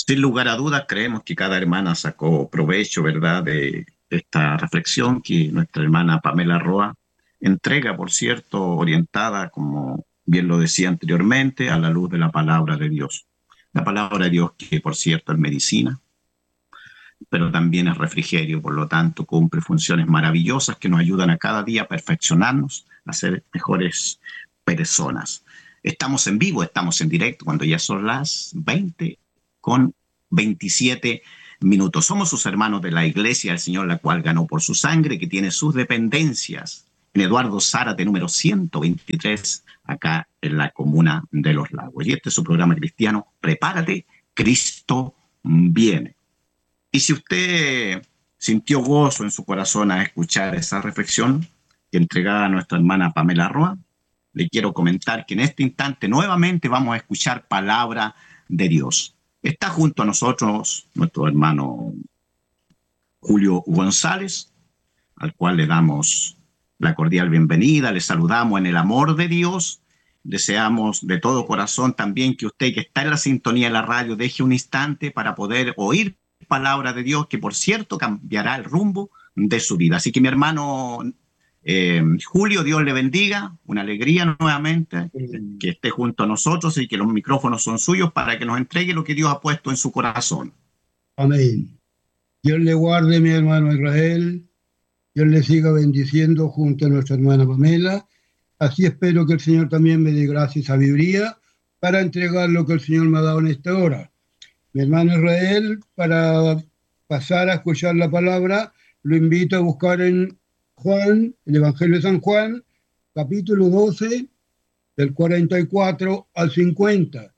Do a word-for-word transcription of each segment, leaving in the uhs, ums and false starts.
Sin lugar a dudas, creemos que cada hermana sacó provecho, ¿verdad?, de esta reflexión que nuestra hermana Pamela Roa entrega, por cierto, orientada, como bien lo decía anteriormente, a la luz de la palabra de Dios. La palabra de Dios que, por cierto, es medicina, pero también es refrigerio, por lo tanto, cumple funciones maravillosas que nos ayudan a cada día a perfeccionarnos, a ser mejores personas. Estamos en vivo, estamos en directo, cuando ya son las veinte con veintisiete minutos. Somos sus hermanos de la Iglesia del Señor, la cual ganó por su sangre, que tiene sus dependencias en Eduardo Zárate, número ciento veintitrés, acá en la comuna de Los Lagos. Y este es su programa cristiano, Prepárate, Cristo viene. Y si usted sintió gozo en su corazón a escuchar esa reflexión que entregaba a nuestra hermana Pamela Roa, le quiero comentar que en este instante nuevamente vamos a escuchar palabra de Dios. Está junto a nosotros nuestro hermano Julio González, al cual le damos la cordial bienvenida, le saludamos en el amor de Dios. Deseamos de todo corazón también que usted que está en la sintonía de la radio deje un instante para poder oír palabra de Dios, que por cierto cambiará el rumbo de su vida. Así que mi hermano eh, Julio, Dios le bendiga, una alegría nuevamente que esté junto a nosotros y que los micrófonos son suyos para que nos entregue lo que Dios ha puesto en su corazón. Amén. Dios le guarde, mi hermano Israel. Dios le siga bendiciendo junto a nuestra hermana Pamela. Así espero que el Señor también me dé gracia y sabiduría para entregar lo que el Señor me ha dado en esta hora. Mi hermano Israel, para pasar a escuchar la palabra, lo invito a buscar en Juan, el Evangelio de San Juan, capítulo doce, del cuarenta y cuatro al cincuenta.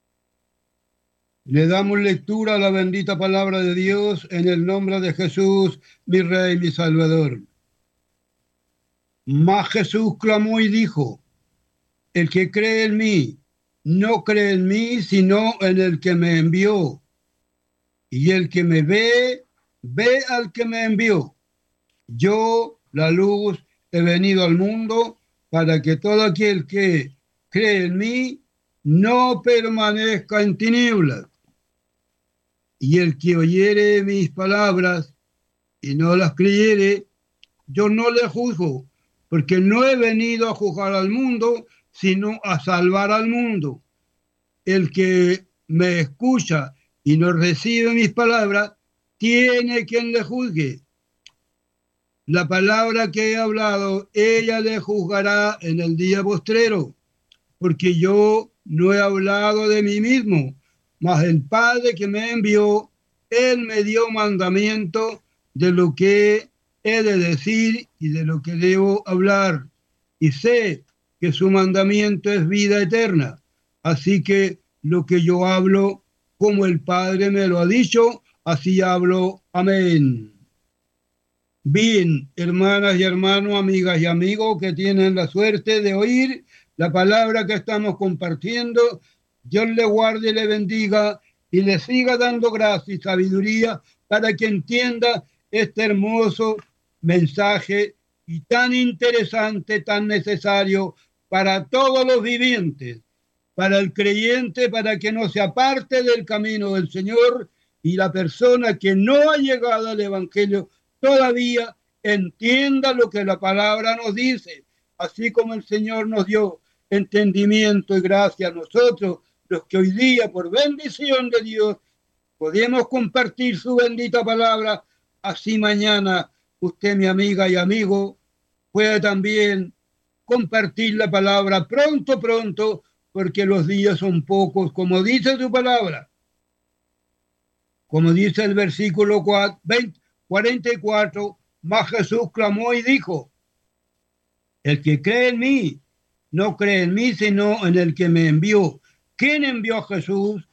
Le damos lectura a la bendita palabra de Dios en el nombre de Jesús, mi Rey, mi Salvador. Mas Jesús clamó y dijo: el que cree en mí, no cree en mí, sino en el que me envió. Y el que me ve, ve al que me envió. Yo, la luz, he venido al mundo para que todo aquel que cree en mí no permanezca en tinieblas. Y el que oyere mis palabras y no las creyere, yo no le juzgo, porque no he venido a juzgar al mundo, sino a salvar al mundo. El que me escucha y no recibe mis palabras, tiene quien le juzgue. La palabra que he hablado, ella le juzgará en el día postrero, porque yo no he hablado de mí mismo, mas el Padre que me envió, Él me dio mandamiento de lo que he de decir y de lo que debo hablar. Y sé que su mandamiento es vida eterna. Así que lo que yo hablo, como el Padre me lo ha dicho, así hablo. Amén. Bien, hermanas y hermanos, amigas y amigos que tienen la suerte de oír la palabra que estamos compartiendo, Dios le guarde y le bendiga y le siga dando gracia y sabiduría para que entienda este hermoso mensaje y tan interesante, tan necesario para todos los vivientes, para el creyente, para que no se aparte del camino del Señor, y la persona que no ha llegado al Evangelio todavía entienda lo que la palabra nos dice, así como el Señor nos dio entendimiento y gracia a nosotros, los que hoy día, por bendición de Dios, podemos compartir su bendita palabra. Así mañana usted, mi amiga y amigo, puede también compartir la palabra pronto, pronto, porque los días son pocos, como dice su palabra. Como dice el versículo cuarenta y cuatro, mas Jesús clamó y dijo: el que cree en mí, no cree en mí, sino en el que me envió. ¿Quién envió a Jesús?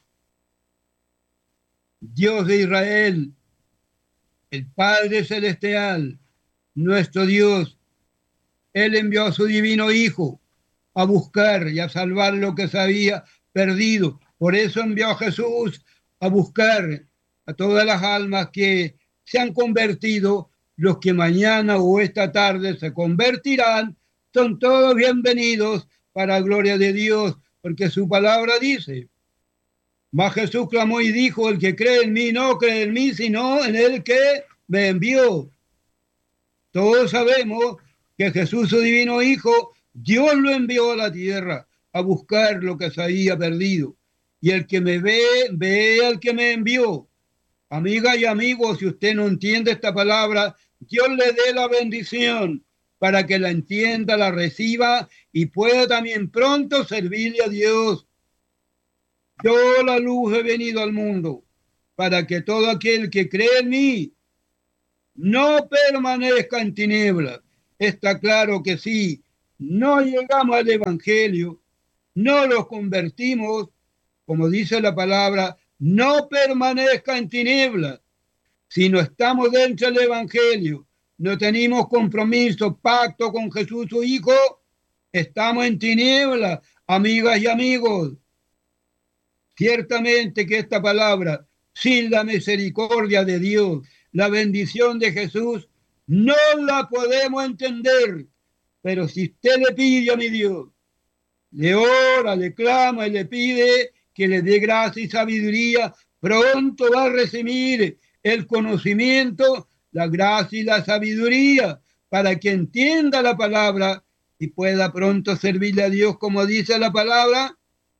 Dios de Israel, el Padre Celestial, nuestro Dios. Él envió a su divino Hijo a buscar y a salvar lo que se había perdido. Por eso envió a Jesús a buscar a todas las almas que se han convertido. Los que mañana o esta tarde se convertirán, son todos bienvenidos para la gloria de Dios, porque su palabra dice: Mas Jesús clamó y dijo, el que cree en mí no cree en mí, sino en el que me envió. Todos sabemos que Jesús, su divino Hijo, Dios lo envió a la tierra a buscar lo que se había perdido. Y el que me ve, ve al que me envió. Amiga y amigo, si usted no entiende esta palabra, Dios le dé la bendición para que la entienda, la reciba y pueda también pronto servirle a Dios. Yo la luz he venido al mundo para que todo aquel que cree en mí no permanezca en tinieblas. Está claro que si no llegamos al Evangelio, no los convertimos, como dice la palabra, no permanezca en tinieblas. Si no estamos dentro del Evangelio, no tenemos compromiso, pacto con Jesús su Hijo, estamos en tinieblas, amigas y amigos. Ciertamente que esta palabra, sin la misericordia de Dios, la bendición de Jesús, no la podemos entender. Pero si usted le pide a mi Dios, le ora, le clama y le pide que le dé gracia y sabiduría, pronto va a recibir el conocimiento, la gracia y la sabiduría para que entienda la palabra y pueda pronto servirle a Dios como dice la palabra.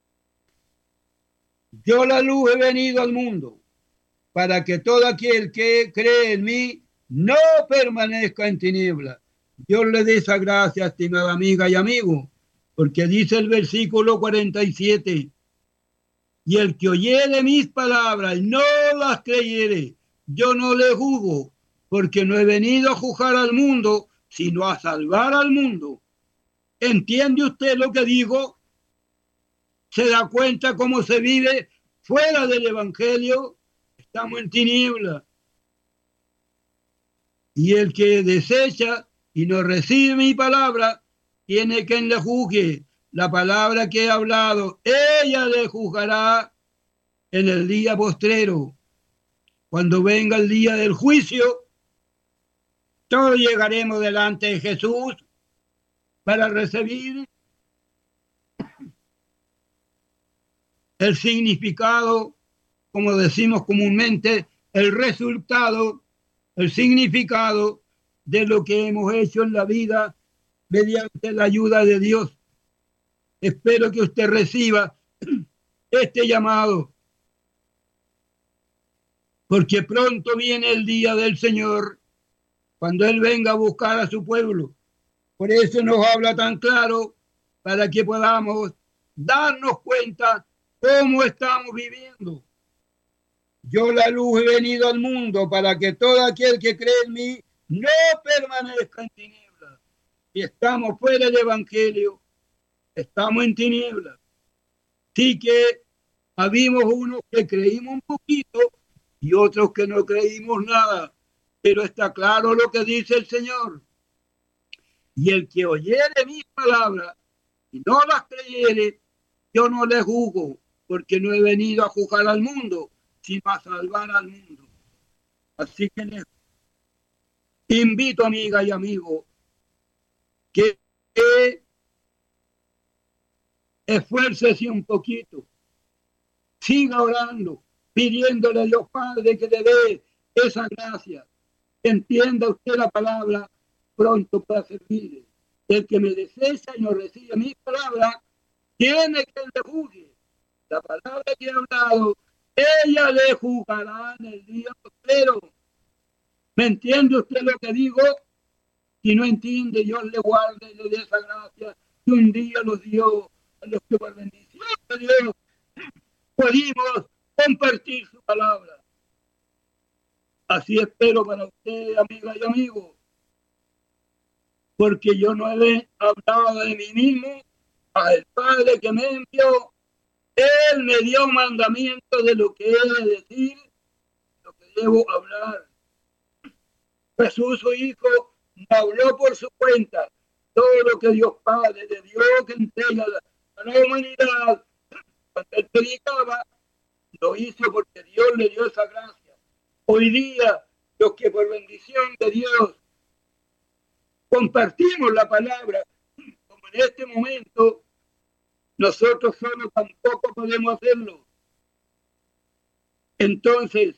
Yo la luz he venido al mundo para que todo aquel que cree en mí no permanezca en tinieblas. Dios le dé esa gracia, estimada amiga y amigo, porque dice el versículo cuarenta y siete, y el que oyere mis palabras y no las creyere, yo no le juzgo, porque no he venido a juzgar al mundo, sino a salvar al mundo. ¿Entiende usted lo que digo? ¿Se da cuenta cómo se vive fuera del Evangelio? Estamos en tinieblas. Y el que desecha y no recibe mi palabra, tiene quien le juzgue. La palabra que he hablado, ella le juzgará en el día postrero. Cuando venga el día del juicio, todos llegaremos delante de Jesús para recibir el significado, como decimos comúnmente, el resultado, el significado de lo que hemos hecho en la vida mediante la ayuda de Dios. Espero que usted reciba este llamado, porque pronto viene el día del Señor, cuando Él venga a buscar a su pueblo. Por eso nos habla tan claro, para que podamos darnos cuenta cómo estamos viviendo. Yo la luz he venido al mundo para que todo aquel que cree en mí no permanezca en tinieblas. Si estamos fuera del Evangelio, estamos en tinieblas. Sí que habimos unos que creímos un poquito y otros que no creímos nada. Pero está claro lo que dice el Señor. Y el que oyere mis palabras y no las creyere, yo no le juzgo, porque no he venido a juzgar al mundo, sino a salvar al mundo. Así que les invito, amiga y amigo, que, que esfuércese un poquito, siga orando, pidiéndole a Dios Padre que le dé esa gracia. Entienda usted la palabra, pronto para servirle. El que me desecha y no recibe mis palabras, tiene que le juzgue. La palabra que he hablado, ella le juzgará en el día postrero. ¿Me entiende usted lo que digo? Si no entiende, Dios le guarde y le dé esa gracia que un día nos dio a los que por bendición de Dios pudimos compartir su palabra. Así espero para usted, amiga y amigo, porque yo no he hablado de mí mismo, al Padre que me envió, Él me dio mandamiento de lo que he de decir, lo que debo hablar. Jesús, su Hijo, me habló por su cuenta todo lo que Dios Padre le dio que entrega a la humanidad. Cuando Él predicaba, lo hizo porque Dios le dio esa gracia. Hoy día, los que por bendición de Dios compartimos la palabra, como en este momento, nosotros solo tampoco podemos hacerlo. Entonces,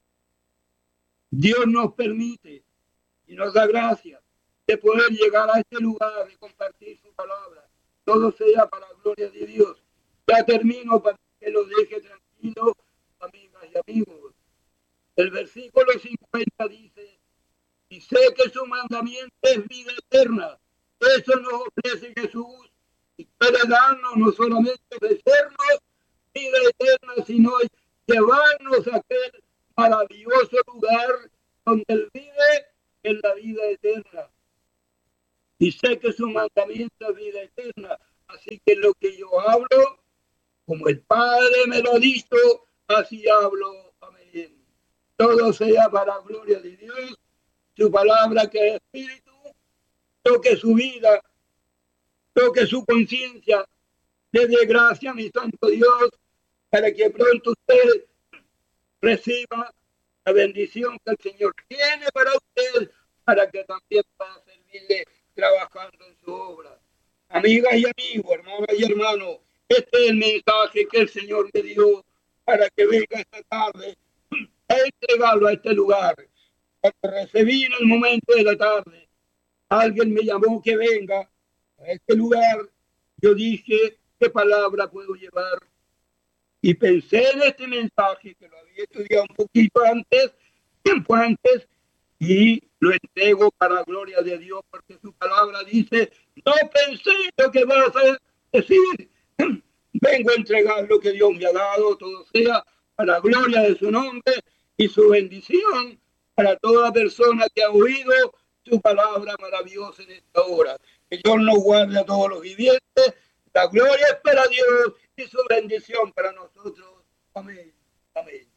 Dios nos permite y nos da gracia de poder llegar a este lugar y compartir su palabra. Todo sea para la gloria de Dios. Ya termino para que lo deje tranquilo, amigas y amigos. El versículo cincuenta dice: y sé que su mandamiento es vida eterna. Eso nos ofrece Jesús y quiere darnos, no solamente ofrecernos vida eterna, sino llevarnos a aquel maravilloso lugar donde Él vive en la vida eterna. Y sé que su mandamiento es vida eterna. Así que lo que yo hablo, como el Padre me lo ha dicho, así hablo. Amén. Todo sea para la gloria de Dios. Su palabra que es espíritu, toque su vida, toque su conciencia. Le dé gracia a mi santo Dios para que pronto usted reciba la bendición que el Señor tiene para usted, para que también pueda servirle trabajando en su obra. Amigas y amigos, hermanas y hermanos, este es el mensaje que el Señor me dio para que venga esta tarde a entregarlo a este lugar. Cuando recibí en el momento de la tarde, alguien me llamó que venga a este lugar. Yo dije, ¿qué palabra puedo llevar? Y pensé en este mensaje, que lo había estudiado un poquito antes, tiempo antes, y lo entrego para la gloria de Dios, porque su palabra dice: no pensé lo que vas a decir, vengo a entregar lo que Dios me ha dado, todo sea para la gloria de su nombre y su bendición para toda persona que ha oído su palabra maravillosa en esta hora. Que Dios nos guarde a todos los vivientes. La gloria es para Dios y su bendición para nosotros. Amén. Amén.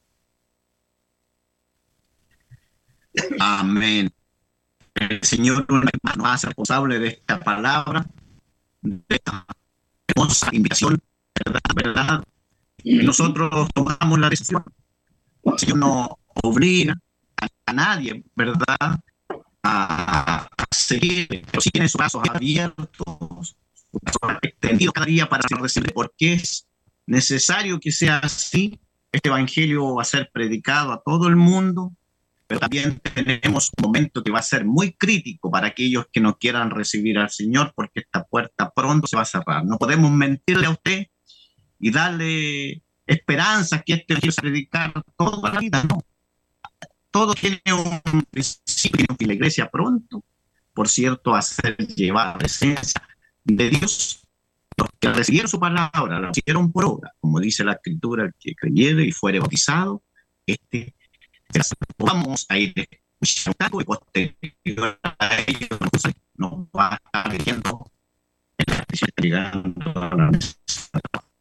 Amén. El Señor, un hermano, hace responsable de esta palabra, de esta hermosa invitación, ¿verdad? ¿verdad? Y nosotros tomamos la decisión. El Señor no obliga a, a nadie, ¿verdad?, a, a seguir, pero sí tiene sus brazos abiertos, sus brazos extendidos cada día para recibir, porque es necesario que sea así. Este evangelio va a ser predicado a todo el mundo, pero también tenemos un momento que va a ser muy crítico para aquellos que no quieran recibir al Señor, porque esta puerta pronto se va a cerrar. No podemos mentirle a usted y darle esperanzas que este evangelio se va a predicar toda la vida, no. Todo tiene un principio, y la iglesia pronto, por cierto, a ser llevada a la presencia de Dios. Los que recibieron su palabra, la recibieron por obra, como dice la Escritura: el que creyere y fuere bautizado, este vamos a ir escuchando, y posterior a ello nos va a estar leyendo en la llegando a la